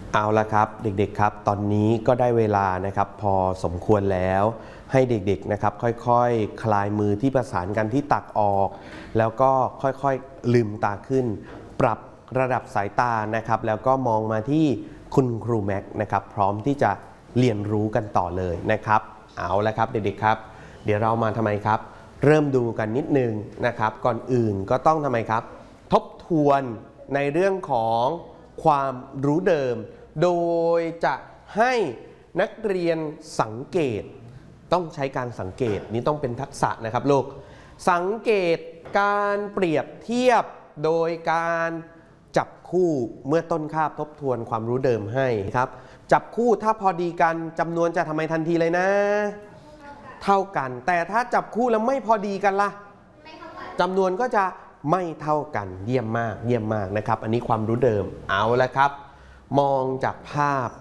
เอาละครับเด็กๆครับตอนนี้ก็ได้เวลานะครับพอสมควรแล้วให้เด็กๆนะครับค่อยๆคลายมือที่ประสานกันที่ตักออกแล้วก็ค่อยๆลืมตาขึ้นปรับระดับสายตานะครับแล้วก็มองมาที่คุณครูแม็กนะครับพร้อมที่จะเรียนรู้กันต่อเลยนะครับเอาละครับเด็กๆครับเดี๋ยวเรามาทำไมครับเริ่มดูกันนิดนึงนะครับก่อนอื่นก็ต้องทำไมครับทบทวนในเรื่องของความรู้เดิมโดยจะให้นักเรียนสังเกตต้องใช้การสังเกตนี้ต้องเป็นทักษะนะครับลูกสังเกตการเปรียบเทียบโดยการจับคู่เมื่อต้นคาบทบทวนความรู้เดิมให้ครับจับคู่ถ้าพอดีกันจำนวนจะทำไมทันทีเลยนะเท่ากันแต่ถ้าจับคู่แล้วไม่พอดีกันล่ะจำนวนก็จะไม่เท่ากันเยี่ยมมากเยี่ยมมากนะครับอันนี้ความรู้เดิมเอาละครับมองจากภาพ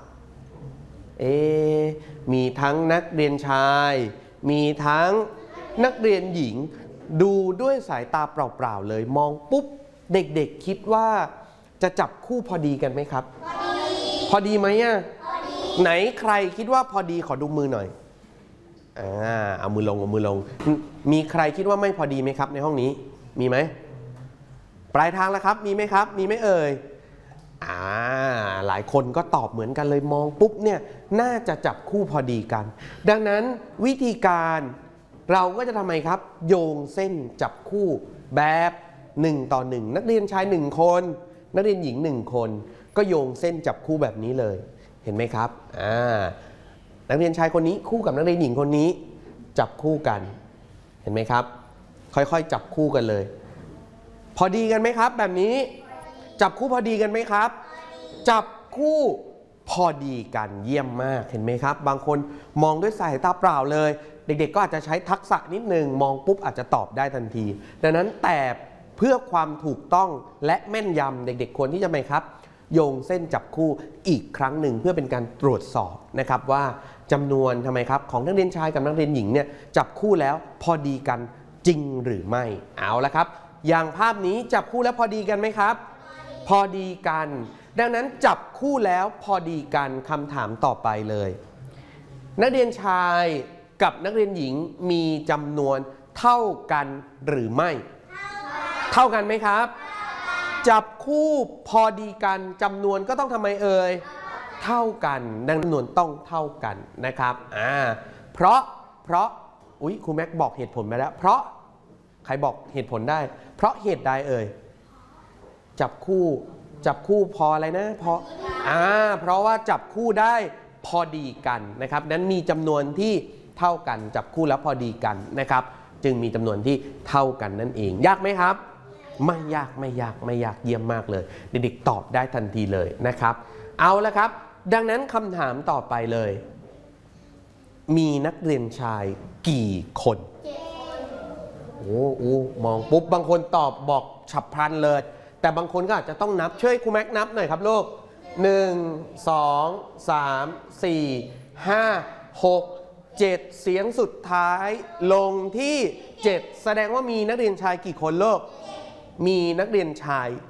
มีทั้งนักเรียนชายมีทั้งนักเรียนหญิงดูด้วยสายตาเปล่าๆเลยมองปุ๊บเด็กๆคิดว่าจะจับคู่พอดีกันไหมครับพอดีไหมอ่ะไหนใครคิดว่าพอดีขอดูมือหน่อยเอามือลงเอามือลงมีใครคิดว่าไม่พอดีไหมครับในห้องนี้มีไหมปลายทางแล้วครับมีไหมครับมีไหมเอ่ยหลายคนก็ตอบเหมือนกันเลยมองปุ๊บเนี่ยน่าจะจับคู่พอดีกันดังนั้นวิธีการเราก็จะทำไมครับโยงเส้นจับคู่แบบ1 ต่อ 1นักเรียนชาย1คนนักเรียนหญิง1คนก็โยงเส้นจับคู่แบบนี้เลยเห็นไหมครับนักเรียนชายคนนี้คู่กับนักเรียนหญิงคนนี้จับคู่กันเห็นไหมครับค่อยๆจับคู่กันเลยพอดีกันไหมครับแบบนี้จับคู่พอดีกันไหมครับจับคู่พอดีกันเยี่ยมมากเห็นไหมครับบางคนมองด้วยสายตาเปล่าเลยเด็กๆก็อาจจะใช้ทักษะนิดนึงมองปุ๊บอาจจะตอบได้ทันทีดังนั้นแต่เพื่อความถูกต้องและแม่นยำเด็กๆควรที่จะไหมครับโยงเส้นจับคู่อีกครั้งหนึ่งเพื่อเป็นการตรวจสอบนะครับว่าจำนวนทำไมครับของนักเรียนชายกับนักเรียนหญิงเนี่ยจับคู่แล้วพอดีกันจริงหรือไม่เอาละครับอย่างภาพนี้จับคู่แล้วพอดีกันไหมครับพอดีกันดังนั้นจับคู่แล้วพอดีกันคำถามต่อไปเลยนักเรียนชายกับนักเรียนหญิงมีจำนวนเท่ากันหรือไม่เท่ากันไหมครับจับคู่พอดีกันจำนวนก็ต้องทำไมเอ่ยเท่ากันดังนั้นจำนวนต้องเท่ากันนะครับเพราะครูแม็กบอกเหตุผลไปแล้วเพราะใครบอกเหตุผลได้เพราะเหตุใดเอ่ยจับคู่พออะไรนะเพราะว่าจับคู่ได้พอดีกันนะครับนั้นมีจำนวนที่เท่ากันจับคู่แล้วพอดีกันนะครับจึงมีจำนวนที่เท่ากันนั่นเองยากไหมครับไม่ยากเยี่ยมมากเลยเด็กๆตอบได้ทันทีเลยนะครับเอาละครับดังนั้นคำถามต่อไปเลยมีนักเรียนชายกี่คนมองปุ๊บบางคนตอบบอกฉับพลันเลยแต่บางคนก็อาจจะต้องนับช่วยครูแม็กนับหน่อยครับลูก1 2 3 4 5 6 7เสียงสุดท้ายลงที่7แสดงว่ามีนักเรียนชายกี่คนลูกมีนักเรียนชาย